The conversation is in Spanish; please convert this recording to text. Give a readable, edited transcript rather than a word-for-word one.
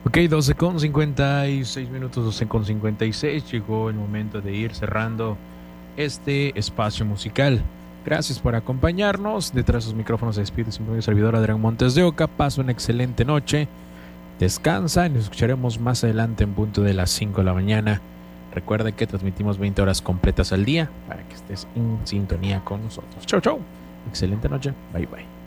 Ok, 12 con 56 minutos, 12 con 56. Llegó el momento de ir cerrando este espacio musical. Gracias por acompañarnos. Detrás de sus micrófonos se despide su servidor Adrián Montes de Oca. Pasa una excelente noche. Descansa y nos escucharemos más adelante en punto de las 5 de la mañana. Recuerda que transmitimos 20 horas completas al día para que estés en sintonía con nosotros. Chau, chau. Excelente noche. Bye, bye.